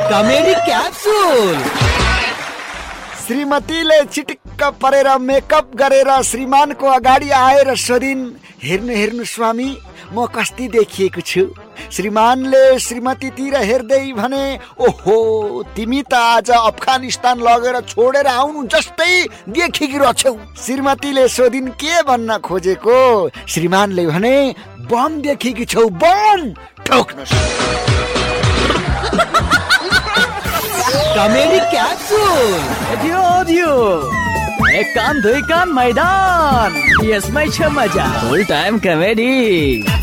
Comedy capsule. श्रीमतीले चिटिक्क परेर मेकअप गरेर श्रीमानको अगाडि आएर सोधिन्, हेर्नु स्वामी, म कस्ती देखिएको छु। श्रीमानले श्रीमतीतिर हेर्दै भने, ओहो, तिमी त आज अफगानिस्तान लगेर छोडेर आउनु जस्तै देखिकी रहेछौ। श्रीमतीले सोधिन्, के भन्न खोजेको? श्रीमानले भने, बम देखिकी छौ, बम ठोक्नुस्। Comedy capsule. एक कान दुई कान मैदान, यसमै छ मजा। फुल टाइम कमेडी।